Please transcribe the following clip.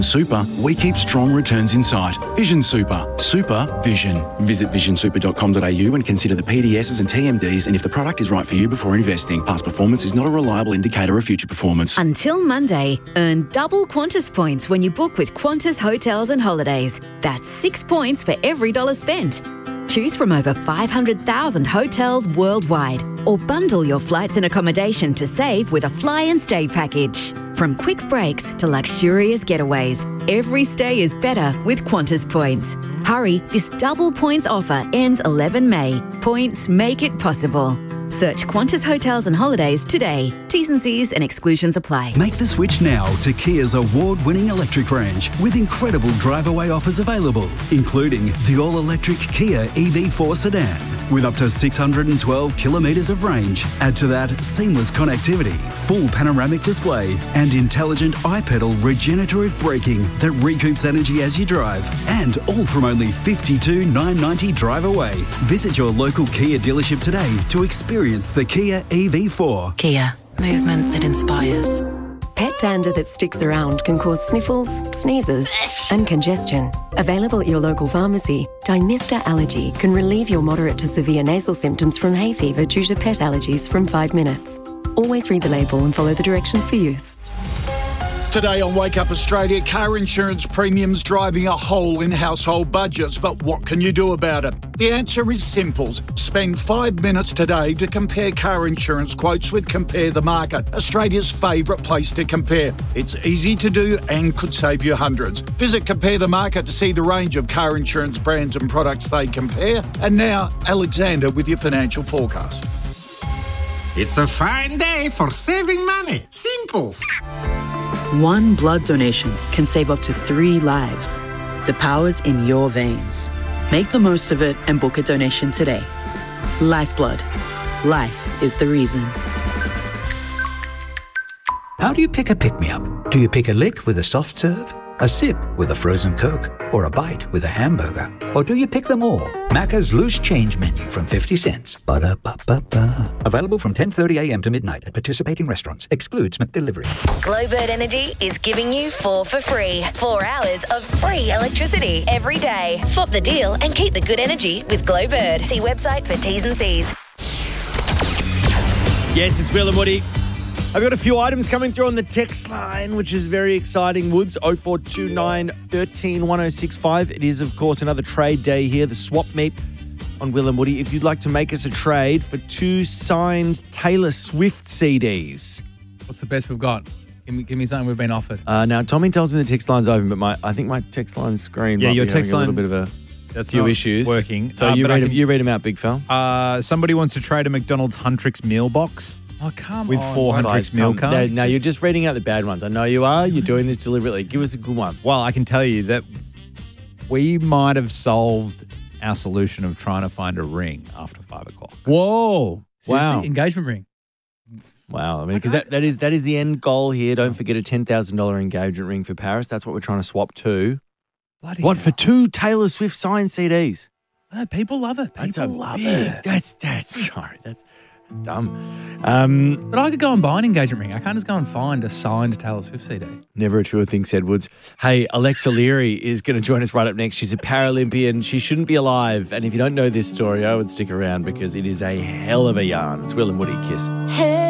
Super, we keep strong returns in sight. Vision Super. Super Vision. Visit visionsuper.com.au and consider the PDSs and TMDs and if the product is right for you before investing. Past performance is not a reliable indicator of future performance. Until Monday, earn double Qantas points when you book with Qantas Hotels and Holidays. That's 6 points for every $1 spent. Choose from over 500,000 hotels worldwide or bundle your flights and accommodation to save with a fly and stay package. From quick breaks to luxurious getaways, every stay is better with Qantas points. Hurry, this double points offer ends 11 May. Points make it possible. Search Qantas Hotels and Holidays today. T's and C's and exclusions apply. Make the switch now to Kia's award-winning electric range with incredible drive-away offers available, including the all-electric Kia EV4 sedan with up to 612 kilometres of range. Add to that seamless connectivity, full panoramic display and intelligent iPedal regenerative braking that recoups energy as you drive. And all from only $52,990 drive away. Visit your local Kia dealership today to experience the Kia EV4. Kia, movement that inspires. Pet dander that sticks around can cause sniffles, sneezes and congestion. Available at your local pharmacy, Dymista Allergy can relieve your moderate to severe nasal symptoms from hay fever due to pet allergies from 5 minutes. Always read the label and follow the directions for use. Today on Wake Up Australia, car insurance premiums driving a hole in household budgets. But what can you do about it? The answer is simple. Spend 5 minutes today to compare car insurance quotes with Compare the Market, Australia's favourite place to compare. It's easy to do and could save you hundreds. Visit Compare the Market to see the range of car insurance brands and products they compare. And now, Alexander with your financial forecast. It's a fine day for saving money. Simples. One blood donation can save up to 3 lives. The power's in your veins. Make the most of it and book a donation today. Lifeblood. Life is the reason. How do you pick a pick-me-up? Do you pick a lick with a soft serve, a sip with a frozen Coke, or a bite with a hamburger? Or do you pick them all? Macca's Loose Change Menu from 50 cents. Ba-da-ba-ba-ba. Available from 10:30 a.m. to midnight at participating restaurants. Excludes McDelivery. Glowbird Energy is giving you 4 for free. 4 hours of free electricity every day. Swap the deal and keep the good energy with Glowbird. See website for T's and C's. Yes, it's Will and Woody. I've got a few items coming through on the text line, which is very exciting. Woods, 0429 13 1065. It is, of course, another trade day here, the swap meet on Will and Woody. If you'd like to make us a trade for 2 signed Taylor Swift CDs. What's the best we've got? Give me something we've been offered. Now, Tommy tells me the text line's open, but I think my text line screen might your be text having line, a little bit of that's few not issues. Working. So you read them out, big fella. Somebody wants to trade a McDonald's Huntrix meal box. Oh, come with on. 4 Huntrix meal cards. No, you're just reading out the bad ones. I know you are. You're doing this deliberately. Give us a good one. Well, I can tell you that we might have solved our solution of trying to find a ring after 5 o'clock. Whoa. Seriously? Wow. Engagement ring. Wow. I mean, because that is the end goal here. Don't forget a $10,000 engagement ring for Paris. That's what we're trying to swap to. Bloody what, hell. for 2 Taylor Swift signed CDs? People love it. People love it. That's dumb. But I could go and buy an engagement ring. I can't just go and find a signed Taylor Swift CD. Never a truer thing said, Woods. Hey, Alexa Leary is going to join us right up next. She's a Paralympian. She shouldn't be alive. And if you don't know this story, I would stick around because it is a hell of a yarn. It's Will and Woody. Kiss.